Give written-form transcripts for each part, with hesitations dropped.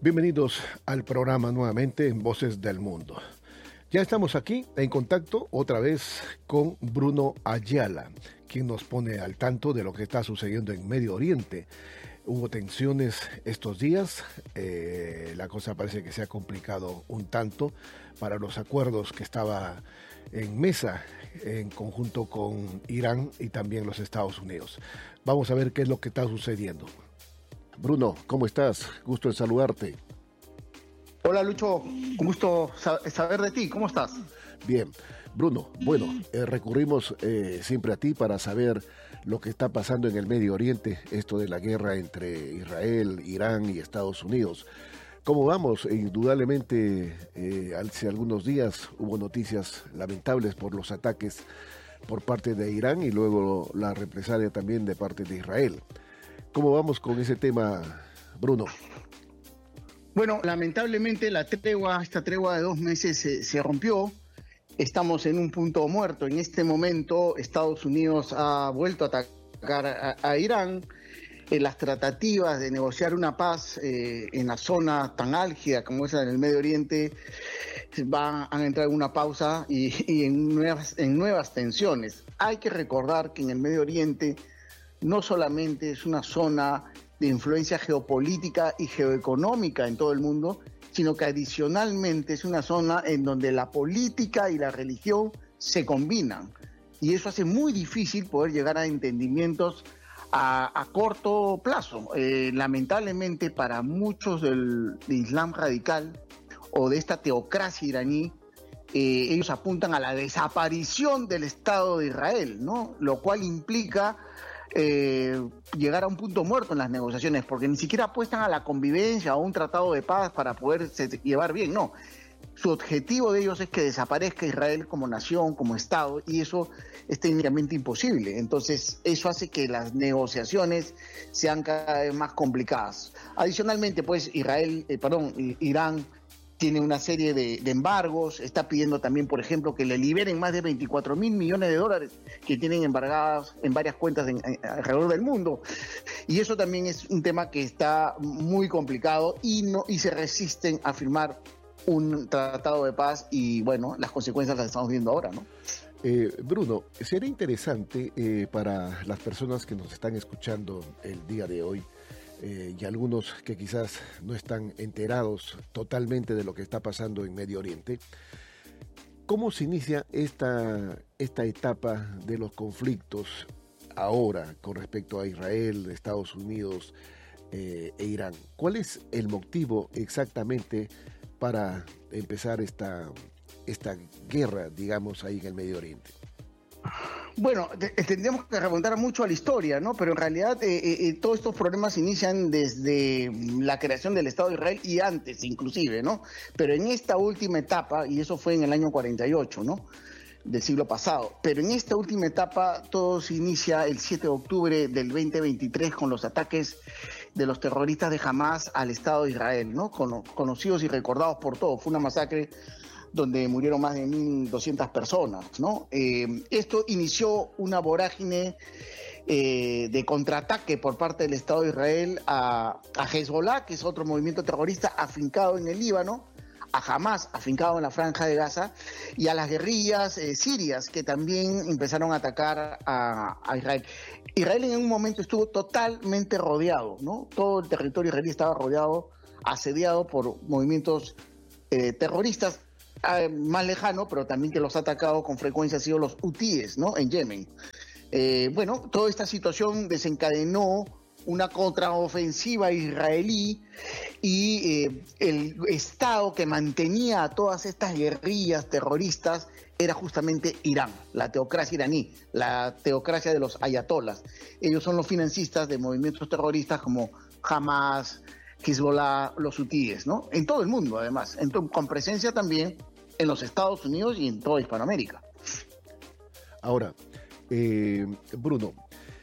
Bienvenidos al programa nuevamente en Voces del Mundo. Ya estamos aquí en contacto otra vez con Bruno Ayala, quien nos pone al tanto de lo que está sucediendo en Medio Oriente. Hubo tensiones estos días, la cosa parece que se ha complicado un tanto para los acuerdos que estaba en mesa en conjunto con Irán y también los Estados Unidos. Vamos a ver qué es lo que está sucediendo. Bruno, ¿cómo estás? Gusto en saludarte. Hola Lucho, un gusto saber de ti, ¿cómo estás? Bien, Bruno, bueno, recurrimos siempre a ti para saber lo que está pasando en el Medio Oriente, esto de la guerra entre Israel, Irán y Estados Unidos. ¿Cómo vamos? Indudablemente, hace algunos días hubo noticias lamentables por los ataques por parte de Irán y luego la represalia también de parte de Israel. ¿Cómo vamos con ese tema, Bruno? Bueno, lamentablemente esta tregua de 2 meses se rompió. Estamos en un punto muerto. En este momento Estados Unidos ha vuelto a atacar a Irán. Las tratativas de negociar una paz en la zona tan álgida como esa en el Medio Oriente han entrado en una pausa y en nuevas tensiones. Hay que recordar que en el Medio Oriente no solamente es una zona de influencia geopolítica y geoeconómica en todo el mundo, sino que adicionalmente es una zona en donde la política y la religión se combinan. Y eso hace muy difícil poder llegar a entendimientos a corto plazo. Lamentablemente para muchos del Islam radical o de esta teocracia iraní, ellos apuntan a la desaparición del Estado de Israel, ¿no? Lo cual implica llegar a un punto muerto en las negociaciones, porque ni siquiera apuestan a la convivencia o a un tratado de paz para poderse llevar bien, no. Su objetivo de ellos es que desaparezca Israel como nación, como Estado, y eso es técnicamente imposible. Entonces, eso hace que las negociaciones sean cada vez más complicadas. Adicionalmente, pues, Irán tiene una serie de embargos, está pidiendo también, por ejemplo, que le liberen más de 24.000 millones de dólares que tienen embargadas en varias cuentas alrededor del mundo. Y eso también es un tema que está muy complicado y se resisten a firmar un tratado de paz y, bueno, las consecuencias las estamos viendo ahora, ¿no? Bruno, sería interesante para las personas que nos están escuchando el día de hoy, y algunos que quizás no están enterados totalmente de lo que está pasando en Medio Oriente, ¿cómo se inicia esta etapa de los conflictos ahora con respecto a Israel, Estados Unidos e Irán? ¿Cuál es el motivo exactamente para empezar esta guerra, digamos, ahí en el Medio Oriente? Bueno, tendríamos que remontar mucho a la historia, ¿no? Pero en realidad todos estos problemas inician desde la creación del Estado de Israel y antes inclusive, ¿no? Pero en esta última etapa, y eso fue en el año 48, ¿no?, del siglo pasado, pero en esta última etapa todo se inicia el 7 de octubre del 2023 con los ataques de los terroristas de Hamas al Estado de Israel, ¿no? Conocidos y recordados por todos. Fue una masacre donde murieron más de 1.200 personas, ¿no? Esto inició una vorágine de contraataque por parte del Estado de Israel a Hezbollah, que es otro movimiento terrorista afincado en el Líbano, a Hamas, afincado en la Franja de Gaza, y a las guerrillas sirias, que también empezaron a atacar a Israel. Israel en un momento estuvo totalmente rodeado, ¿no? Todo el territorio israelí estaba rodeado, asediado por movimientos terroristas. Más lejano, pero también que los ha atacado con frecuencia, han sido los hutíes, ¿no?, en Yemen. Bueno, toda esta situación desencadenó una contraofensiva israelí y el Estado que mantenía a todas estas guerrillas terroristas era justamente Irán, la teocracia iraní, la teocracia de los ayatolas. Ellos son los financistas de movimientos terroristas como Hamas, Hezbollah, los hutíes, ¿no? En todo el mundo, además, con presencia también en los Estados Unidos y en toda Hispanoamérica. Ahora, Bruno,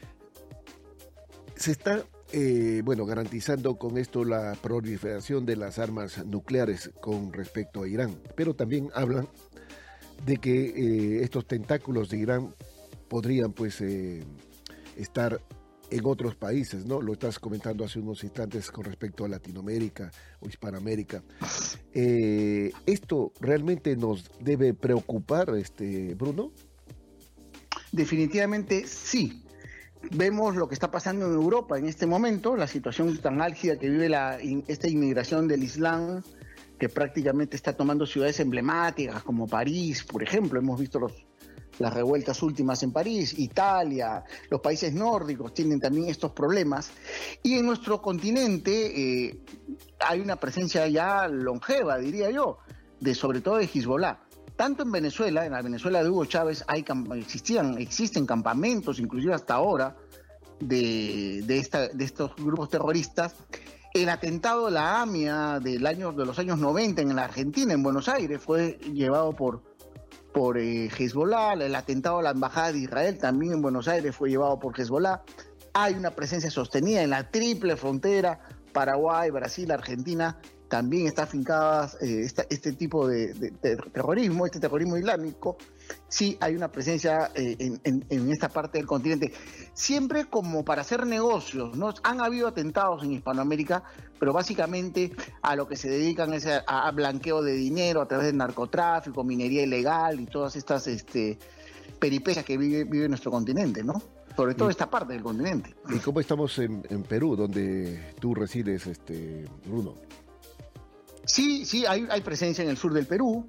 se está garantizando con esto la proliferación de las armas nucleares con respecto a Irán, pero también hablan de que estos tentáculos de Irán podrían estar en otros países, ¿no? Lo estás comentando hace unos instantes con respecto a Latinoamérica o Hispanoamérica. ¿Esto realmente nos debe preocupar, Bruno? Definitivamente sí. Vemos lo que está pasando en Europa en este momento, la situación tan álgida que vive esta inmigración del Islam, que prácticamente está tomando ciudades emblemáticas como París, por ejemplo. Hemos visto las revueltas últimas en París, Italia, los países nórdicos tienen también estos problemas. Y en nuestro continente hay una presencia ya longeva, diría yo, sobre todo de Hezbollah. Tanto en Venezuela, en la Venezuela de Hugo Chávez, existen campamentos, inclusive hasta ahora, de estos grupos terroristas. El atentado de la AMIA de los años 90 en la Argentina, en Buenos Aires, fue llevado por Hezbollah. El atentado a la Embajada de Israel también en Buenos Aires fue llevado por Hezbollah. Hay una presencia sostenida en la triple frontera, Paraguay, Brasil, Argentina. También está afincada este tipo de terrorismo, este terrorismo islámico. Sí hay una presencia en esta parte del continente. Siempre como para hacer negocios, ¿no? Han habido atentados en Hispanoamérica, pero básicamente a lo que se dedican es a blanqueo de dinero a través del narcotráfico, minería ilegal y todas estas peripecias que vive nuestro continente, ¿no? Sobre todo esta parte del continente. ¿Y cómo estamos en Perú, donde tú resides, Bruno? Sí, hay presencia en el sur del Perú,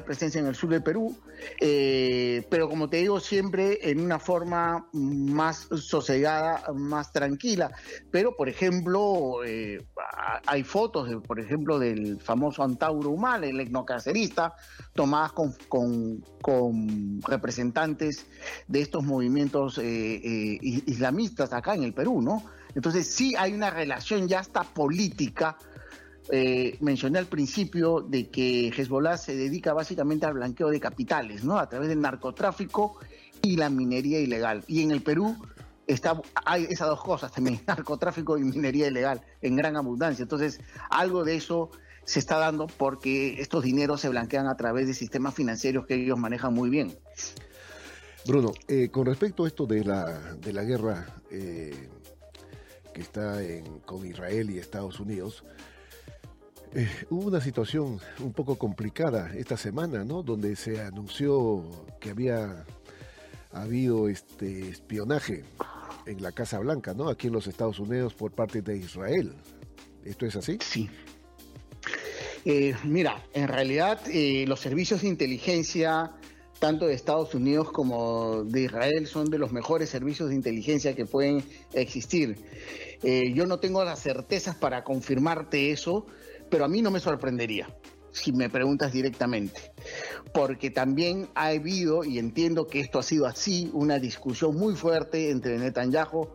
pero como te digo, siempre en una forma más sosegada, más tranquila. Pero, por ejemplo, hay fotos, por ejemplo, del famoso Antauro Humala, el etnocacerista, tomadas con representantes de estos movimientos islamistas acá en el Perú, ¿no? Entonces sí hay una relación ya hasta política. Mencioné al principio de que Hezbollah se dedica básicamente al blanqueo de capitales, ¿no? A través del narcotráfico y la minería ilegal. Y en el Perú hay esas dos cosas también, narcotráfico y minería ilegal en gran abundancia. Entonces, algo de eso se está dando porque estos dineros se blanquean a través de sistemas financieros que ellos manejan muy bien. Bruno, con respecto a esto de la guerra que está con Israel y Estados Unidos, hubo una situación un poco complicada esta semana, ¿no? Donde se anunció que había habido espionaje en la Casa Blanca, ¿no? Aquí en los Estados Unidos por parte de Israel. ¿Esto es así? Sí. Mira, en realidad los servicios de inteligencia, tanto de Estados Unidos como de Israel, son de los mejores servicios de inteligencia que pueden existir. Yo no tengo las certezas para confirmarte eso, pero a mí no me sorprendería, si me preguntas directamente, porque también ha habido, y entiendo que esto ha sido así, una discusión muy fuerte entre Netanyahu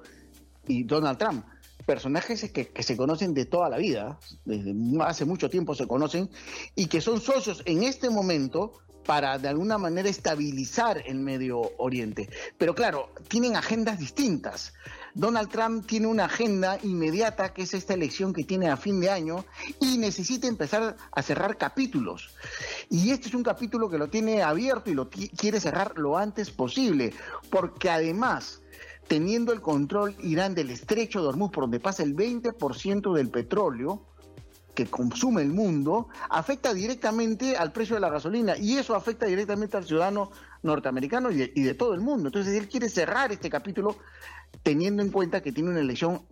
y Donald Trump, personajes que se conocen de toda la vida, desde hace mucho tiempo se conocen, y que son socios en este momento para de alguna manera estabilizar el Medio Oriente. Pero claro, tienen agendas distintas. Donald Trump tiene una agenda inmediata, que es esta elección que tiene a fin de año, y necesita empezar a cerrar capítulos. Y este es un capítulo que lo tiene abierto y lo quiere cerrar lo antes posible, porque además, teniendo el control Irán del estrecho de Hormuz, por donde pasa el 20% del petróleo que consume el mundo, afecta directamente al precio de la gasolina, y eso afecta directamente al ciudadano norteamericano y de todo el mundo. Entonces él quiere cerrar este capítulo teniendo en cuenta que tiene una elección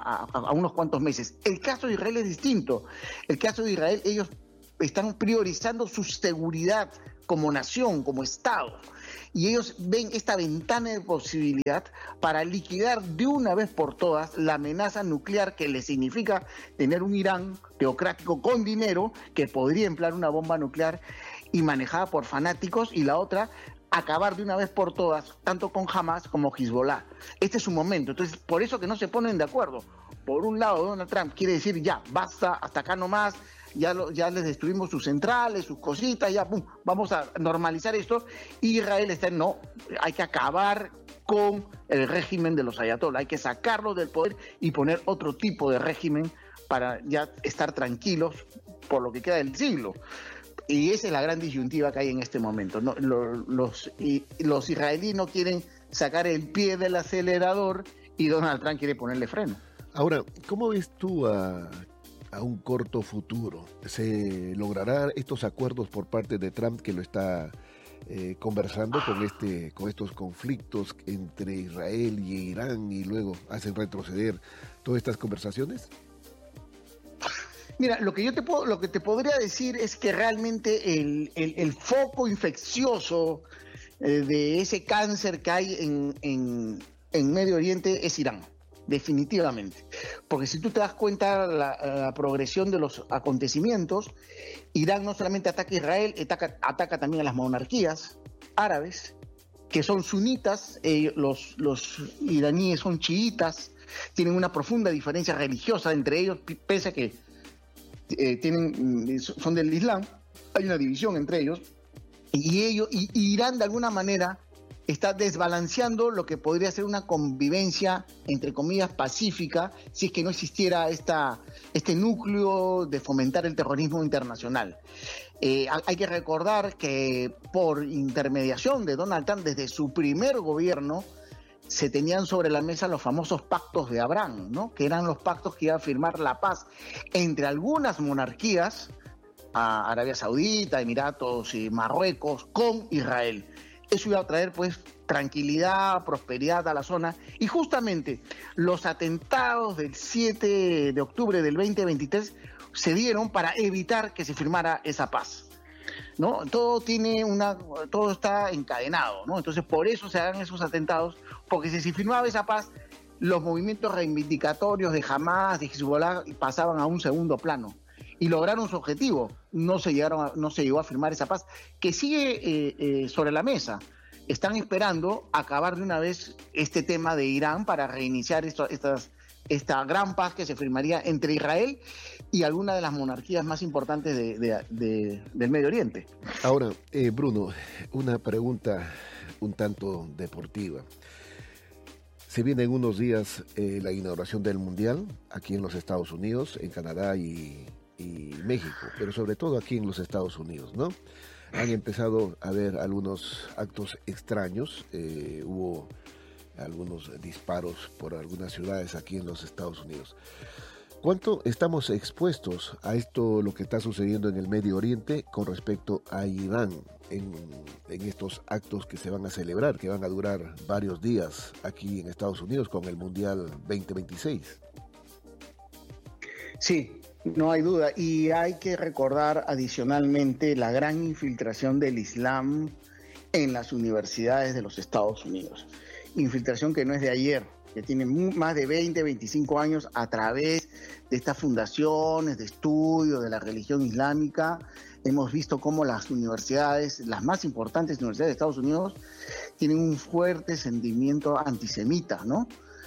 a unos cuantos meses. El caso de Israel es distinto. El caso de Israel, ellos están priorizando su seguridad como nación, como Estado. Y ellos ven esta ventana de posibilidad para liquidar de una vez por todas la amenaza nuclear que les significa tener un Irán teocrático con dinero que podría emplear una bomba nuclear y manejada por fanáticos, y la otra, acabar de una vez por todas, tanto con Hamas como Hezbollah. Este es su momento. Entonces, por eso que no se ponen de acuerdo. Por un lado, Donald Trump quiere decir, ya, basta, hasta acá nomás, ya les destruimos sus centrales, sus cositas, ya, pum, vamos a normalizar esto. Y Israel está en, no, hay que acabar con el régimen de los ayatolás, hay que sacarlos del poder y poner otro tipo de régimen para ya estar tranquilos por lo que queda del siglo. Y esa es la gran disyuntiva que hay en este momento, ¿no? Los israelíes no quieren sacar el pie del acelerador y Donald Trump quiere ponerle freno. Ahora, ¿cómo ves tú a un corto futuro? ¿Se lograrán estos acuerdos por parte de Trump, que lo está conversando con estos conflictos entre Israel y Irán, y luego hacen retroceder todas estas conversaciones? Mira, lo que te podría decir es que realmente el foco infeccioso de ese cáncer que hay en Medio Oriente es Irán, definitivamente. Porque si tú te das cuenta la progresión de los acontecimientos, Irán no solamente ataca a Israel, ataca también a las monarquías árabes, que son sunitas, los iraníes son chiitas, tienen una profunda diferencia religiosa entre ellos, pese a que son del Islam, hay una división entre ellos, y Irán de alguna manera está desbalanceando lo que podría ser una convivencia, entre comillas, pacífica, si es que no existiera este núcleo de fomentar el terrorismo internacional. Hay que recordar que por intermediación de Donald Trump, desde su primer gobierno, se tenían sobre la mesa los famosos pactos de Abraham, ¿no? Que eran los pactos que iban a firmar la paz entre algunas monarquías, Arabia Saudita, Emiratos y Marruecos, con Israel. Eso iba a traer pues tranquilidad, prosperidad a la zona, y justamente los atentados del 7 de octubre del 2023 se dieron para evitar que se firmara esa paz, ¿no? Todo está encadenado, ¿no? Entonces por eso se dan esos atentados, porque si se firmaba esa paz, los movimientos reivindicatorios de Hamas, de Hezbollah pasaban a un segundo plano y lograron su objetivo. No se llegó a firmar esa paz, que sigue sobre la mesa. Están esperando acabar de una vez este tema de Irán para reiniciar esta gran paz que se firmaría entre Israel y alguna de las monarquías más importantes del Medio Oriente. Ahora, Bruno, una pregunta un tanto deportiva. Se viene en unos días la inauguración del Mundial aquí en los Estados Unidos, en Canadá y México, pero sobre todo aquí en los Estados Unidos, ¿no? Han empezado a haber algunos actos extraños, hubo algunos disparos por algunas ciudades aquí en los Estados Unidos. ¿Cuánto estamos expuestos a esto, lo que está sucediendo en el Medio Oriente con respecto a Irán en estos actos que se van a celebrar, que van a durar varios días aquí en Estados Unidos con el Mundial 2026? Sí, no hay duda. Y hay que recordar adicionalmente la gran infiltración del Islam en las universidades de los Estados Unidos. Infiltración que no es de ayer, que tiene más de 20, 25 años a través de estas fundaciones de estudio de la religión islámica. Hemos visto cómo las universidades, las más importantes universidades de Estados Unidos, tienen un fuerte sentimiento antisemita, ¿no?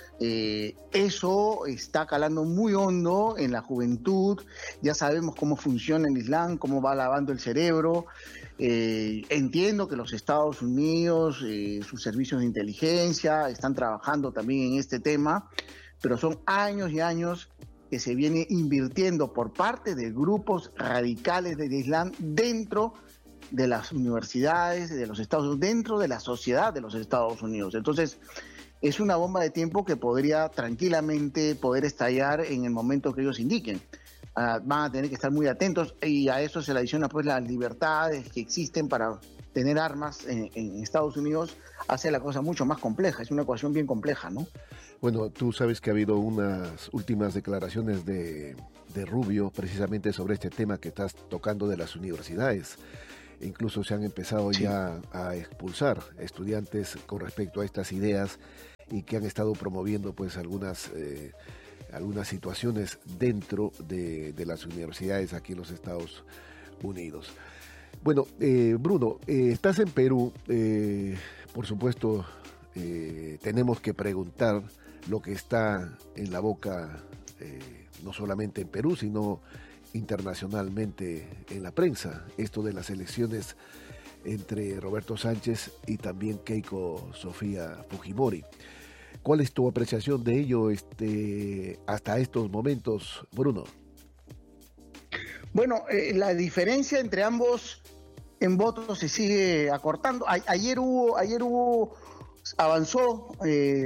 Eso está calando muy hondo en la juventud. Ya sabemos cómo funciona el Islam, cómo va lavando el cerebro. Entiendo que los Estados Unidos, sus servicios de inteligencia están trabajando también en este tema, pero son años y años que se viene invirtiendo por parte de grupos radicales del Islam dentro de las universidades de los Estados Unidos, dentro de la sociedad de los Estados Unidos. Entonces, es una bomba de tiempo que podría tranquilamente poder estallar en el momento que ellos indiquen. Van a tener que estar muy atentos, y a eso se le adiciona pues las libertades que existen para tener armas en Estados Unidos. Hace la cosa mucho más compleja, es una ecuación bien compleja, ¿no? Bueno, tú sabes que ha habido unas últimas declaraciones de Rubio precisamente sobre este tema que estás tocando de las universidades. Incluso se han empezado ya a expulsar estudiantes con respecto a estas ideas, y que han estado promoviendo pues algunas situaciones dentro de las universidades aquí en los Estados Unidos. Bueno, Bruno, estás en Perú, por supuesto tenemos que preguntar lo que está en la boca, no solamente en Perú, sino internacionalmente en la prensa, esto de las elecciones entre Roberto Sánchez y también Keiko Sofía Fujimori. ¿Cuál es tu apreciación de ello hasta estos momentos, Bruno? Bueno, la diferencia entre ambos en votos se sigue acortando. Ayer avanzó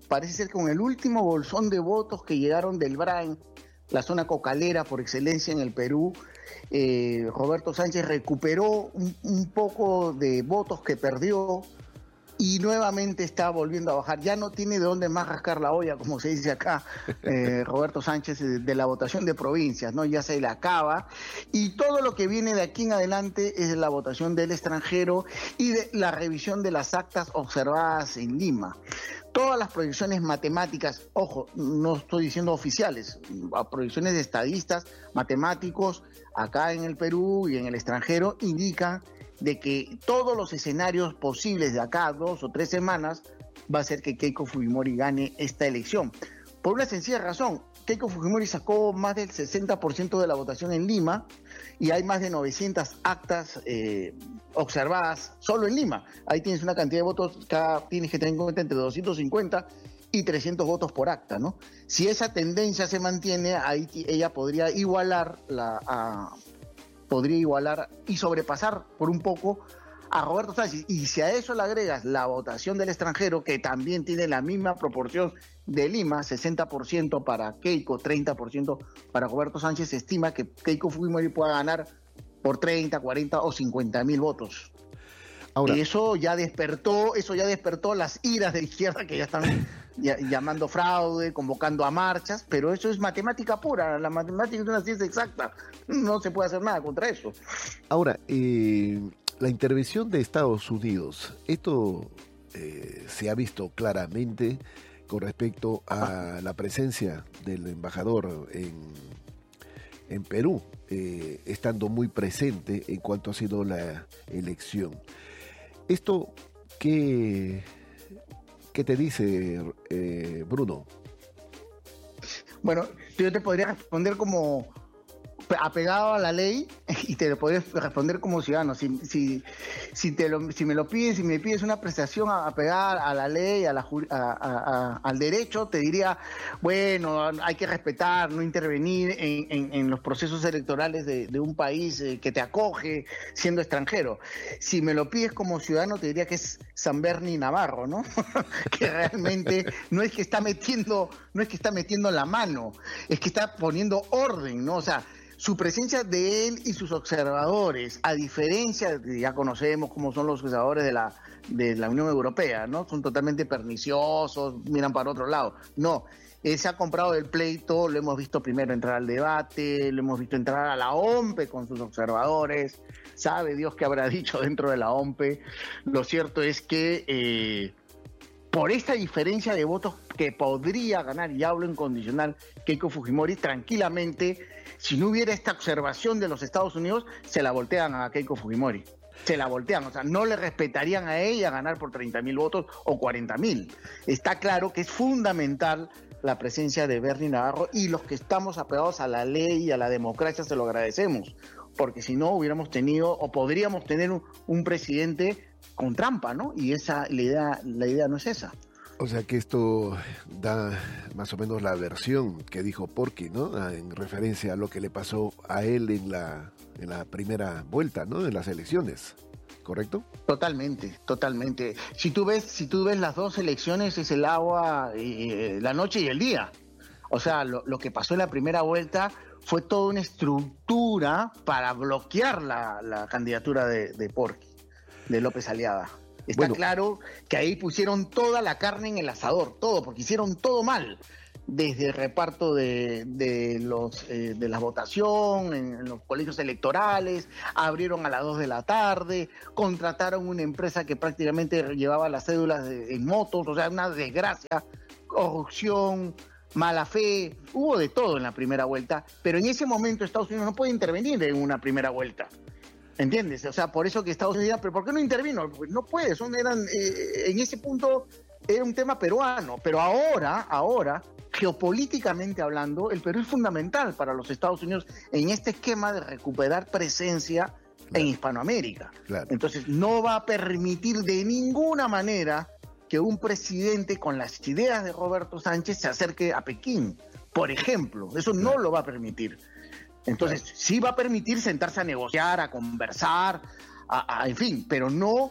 parece ser que con el último bolsón de votos que llegaron del Brain, la zona cocalera por excelencia en el Perú, Roberto Sánchez recuperó un poco de votos que perdió y nuevamente está volviendo a bajar. Ya no tiene de dónde más rascar la olla, como se dice acá, Roberto Sánchez, de la votación de provincias, ¿no? Ya se le acaba. Y todo lo que viene de aquí en adelante es la votación del extranjero y de la revisión de las actas observadas en Lima. Todas las proyecciones matemáticas, ojo, no estoy diciendo oficiales, proyecciones de estadistas, matemáticos, acá en el Perú y en el extranjero, indican de que todos los escenarios posibles de acá a 2 o 3 semanas va a ser que Keiko Fujimori gane esta elección. Por una sencilla razón, Keiko Fujimori sacó más del 60% de la votación en Lima y hay más de 900 actas observadas solo en Lima. Ahí tienes una cantidad de votos, tienes que tener en cuenta entre 250 y 300 votos por acta, ¿no? Si esa tendencia se mantiene, ahí ella podría igualar y sobrepasar por un poco a Roberto Sánchez. Y si a eso le agregas la votación del extranjero, que también tiene la misma proporción de Lima, 60% para Keiko, 30% para Roberto Sánchez, se estima que Keiko Fujimori pueda ganar por 30, 40 o 50 mil votos. Ahora, eso ya despertó las iras de la izquierda, que ya están llamando fraude, convocando a marchas, pero eso es matemática pura. La matemática es una ciencia exacta, no se puede hacer nada contra eso. Ahora, la intervención de Estados Unidos, esto se ha visto claramente con respecto a la presencia del embajador en Perú, estando muy presente en cuanto ha sido la elección. ¿Esto qué te dice, Bruno? Bueno, yo te podría responder como apegado a la ley y te lo podría responder como ciudadano. Si me pides una prestación apegada a la ley, al derecho, te diría, bueno, hay que respetar, no intervenir en los procesos electorales de un país que te acoge siendo extranjero. Si me lo pides como ciudadano, te diría que es San Berni Navarro, ¿no? Que realmente no es que está metiendo la mano, es que está poniendo orden, ¿no? O sea, su presencia de él y sus observadores, a diferencia de, ya conocemos cómo son los observadores de la Unión Europea, ¿no? Son totalmente perniciosos, miran para otro lado. No, él se ha comprado el pleito, lo hemos visto primero entrar al debate, lo hemos visto entrar a la OMPE con sus observadores, sabe Dios qué habrá dicho dentro de la OMPE. Lo cierto es que por esta diferencia de votos que podría ganar, y hablo en condicional, Keiko Fujimori, tranquilamente, si no hubiera esta observación de los Estados Unidos, se la voltean a Keiko Fujimori. Se la voltean, o sea, no le respetarían a ella ganar por 30.000 votos o 40.000. Está claro que es fundamental la presencia de Berni Navarro, y los que estamos apegados a la ley y a la democracia se lo agradecemos, porque si no hubiéramos tenido o podríamos tener un presidente con trampa, ¿no? Y la idea no es esa. O sea que esto da más o menos la versión que dijo Porky, ¿no? En referencia a lo que le pasó a él en la primera vuelta, ¿no? En las elecciones, ¿correcto? Totalmente. Si tú ves las dos elecciones, es el agua, la noche y el día. O sea, lo que pasó en la primera vuelta fue toda una estructura para bloquear la candidatura de Porky, de López Aliaga. Está claro que ahí pusieron toda la carne en el asador, todo, porque hicieron todo mal, desde el reparto de la votación en los colegios electorales, abrieron a las 2 de la tarde, contrataron una empresa que prácticamente llevaba las cédulas en motos, o sea, una desgracia, corrupción, mala fe, hubo de todo en la primera vuelta, pero en ese momento Estados Unidos no puede intervenir en una primera vuelta. ¿Entiendes? O sea, por eso que Estados Unidos, ¿pero por qué no intervino? Pues no puede, en ese punto era un tema peruano, pero ahora, geopolíticamente hablando, el Perú es fundamental para los Estados Unidos en este esquema de recuperar presencia en Hispanoamérica. Claro. Entonces, no va a permitir de ninguna manera que un presidente con las ideas de Roberto Sánchez se acerque a Pekín, por ejemplo. Eso no lo va a permitir. Entonces, sí va a permitir sentarse a negociar, a conversar, en fin, pero no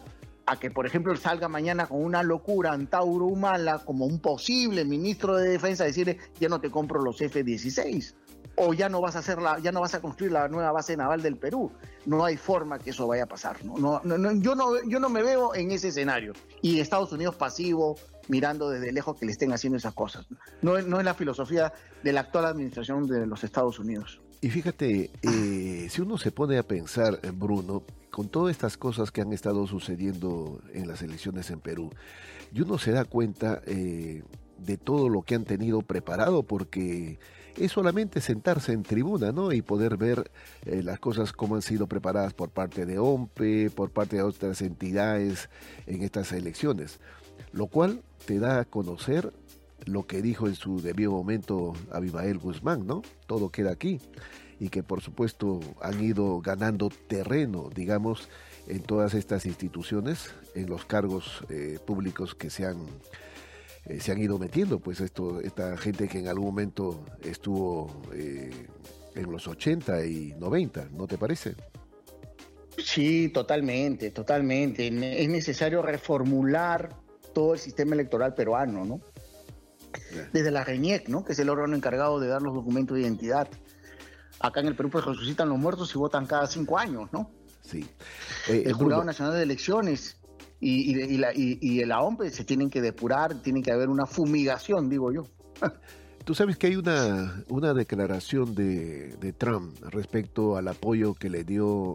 a que, por ejemplo, salga mañana con una locura Antauro Humala como un posible ministro de Defensa, decirle, ya no te compro los F-16, o ya no vas a construir la nueva base naval del Perú. No hay forma que eso vaya a pasar, ¿no? Yo no me veo en ese escenario. Y Estados Unidos pasivo, mirando desde lejos que le estén haciendo esas cosas. No es la filosofía de la actual administración de los Estados Unidos. Y fíjate, si uno se pone a pensar, Bruno, con todas estas cosas que han estado sucediendo en las elecciones en Perú, y uno se da cuenta de todo lo que han tenido preparado, porque es solamente sentarse en tribuna, ¿no? Y poder ver las cosas como han sido preparadas por parte de OMPE, por parte de otras entidades en estas elecciones, lo cual te da a conocer lo que dijo en su debido momento Abimael Guzmán, ¿no? Todo queda aquí. Y que por supuesto han ido ganando terreno, digamos, en todas estas instituciones, en los cargos públicos que se han ido metiendo, pues esta gente que en algún momento estuvo en los 80 y 90, ¿no te parece? Sí, totalmente. Es necesario reformular todo el sistema electoral peruano, ¿no? Desde la RENIEC, ¿no? Que es el órgano encargado de dar los documentos de identidad. Acá en el Perú pues resucitan los muertos y votan cada 5 años, ¿no? Sí. El Jurado Nacional de Elecciones y la OMPE se tienen que depurar, tiene que haber una fumigación, digo yo. Tú sabes que hay una declaración de Trump respecto al apoyo que le dio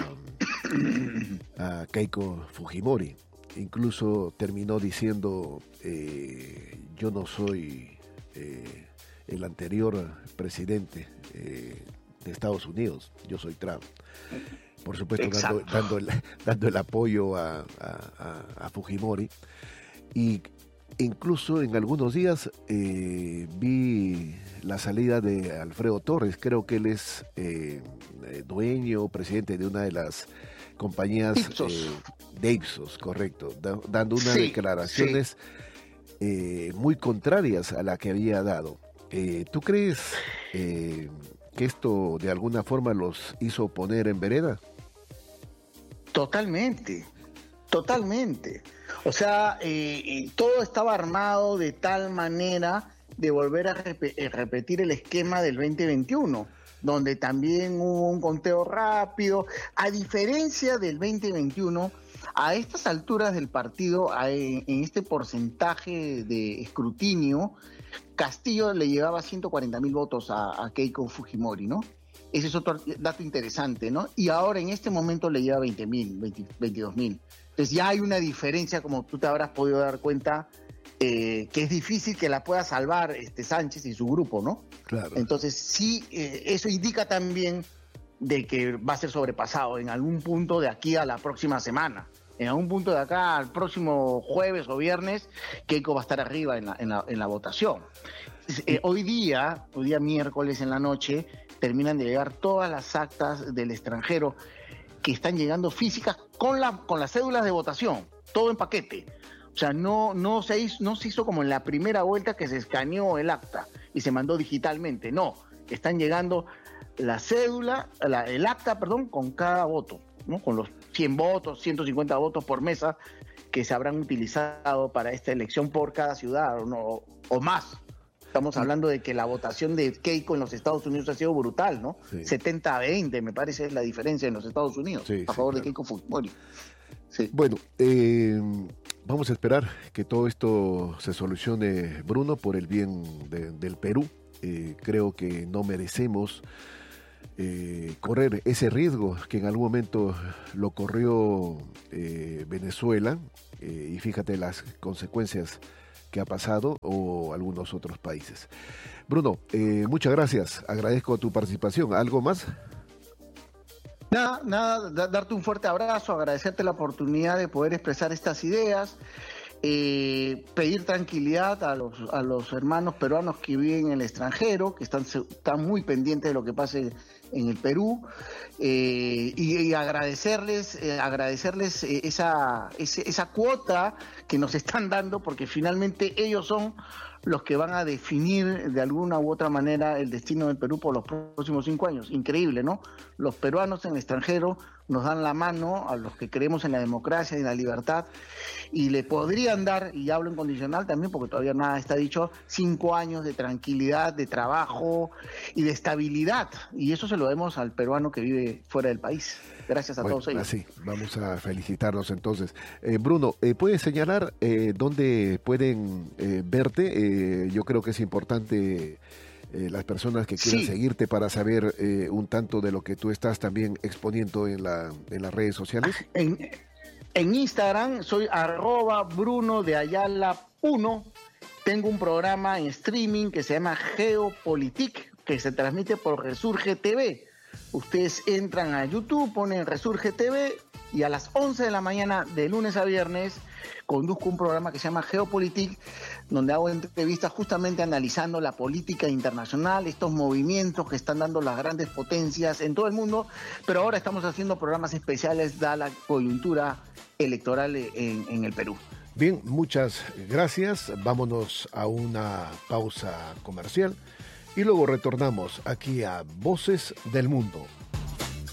a Keiko Fujimori. Incluso terminó diciendo, yo no soy el anterior presidente de Estados Unidos, yo soy Trump. Por supuesto, dando el apoyo a Fujimori. Y incluso en algunos días vi la salida de Alfredo Torres. Creo que él es dueño, presidente de una de las compañías de Ipsos, correcto, dando unas declaraciones muy contrarias a la que había dado. ¿Tú crees que esto de alguna forma los hizo poner en vereda? Totalmente. O sea, todo estaba armado de tal manera de volver a repetir el esquema del 2021, donde también hubo un conteo rápido. A diferencia del 2021, a estas alturas del partido, en este porcentaje de escrutinio, Castillo le llevaba 140.000 votos a Keiko Fujimori, ¿no? Ese es otro dato interesante, ¿no? Y ahora en este momento le lleva 20.000, 22.000. Entonces ya hay una diferencia, como tú te habrás podido dar cuenta, que es difícil que la pueda salvar Sánchez y su grupo, ¿no? Claro. Entonces sí, eso indica también de que va a ser sobrepasado en algún punto de aquí a la próxima semana. En algún punto de acá al próximo jueves o viernes, Keiko va a estar arriba en la votación. Hoy día miércoles en la noche, terminan de llegar todas las actas del extranjero que están llegando físicas con las cédulas de votación, todo en paquete. O sea, no se hizo como en la primera vuelta que se escaneó el acta y se mandó digitalmente. No, están llegando el acta, con cada voto, ¿no? Con los 100 votos, 150 votos por mesa que se habrán utilizado para esta elección por cada ciudad o más. Estamos hablando de que la votación de Keiko en los Estados Unidos ha sido brutal, ¿no? Sí. 70-20, me parece, es la diferencia en los Estados Unidos, a favor de Keiko Fujimori. Sí. Bueno, vamos a esperar que todo esto se solucione, Bruno, por el bien del Perú. Creo que no merecemos correr ese riesgo que en algún momento lo corrió Venezuela, y fíjate las consecuencias que ha pasado, o algunos otros países. Bruno, muchas gracias, agradezco tu participación. ¿Algo más? Nada, darte un fuerte abrazo, agradecerte la oportunidad de poder expresar estas ideas, pedir tranquilidad a los hermanos peruanos que viven en el extranjero, que están muy pendientes de lo que pase en el Perú, y agradecerles esa cuota que nos están dando, porque finalmente ellos son los que van a definir de alguna u otra manera el destino del Perú por los próximos 5 años. Increíble, ¿no? Los peruanos en el extranjero nos dan la mano a los que creemos en la democracia y en la libertad, y le podrían dar, y hablo en condicional también porque todavía nada está dicho, 5 años de tranquilidad, de trabajo y de estabilidad, y eso se lo demos al peruano que vive fuera del país. Gracias a todos ellos. Así, vamos a felicitarnos entonces. Bruno, ¿puedes señalar dónde pueden verte? Yo creo que es importante las personas que quieran seguirte para saber un tanto de lo que tú estás también exponiendo en las redes sociales. En Instagram soy @BrunoDeAyala1. Tengo un programa en streaming que se llama Geopolitik, que se transmite por Resurge TV. Ustedes entran a YouTube, ponen Resurge TV y a las 11 de la mañana, de lunes a viernes, conduzco un programa que se llama Geopolitik, donde hago entrevistas justamente analizando la política internacional, estos movimientos que están dando las grandes potencias en todo el mundo, pero ahora estamos haciendo programas especiales dada la coyuntura electoral en el Perú. Bien, muchas gracias. Vámonos a una pausa comercial y luego retornamos aquí a Voces del Mundo.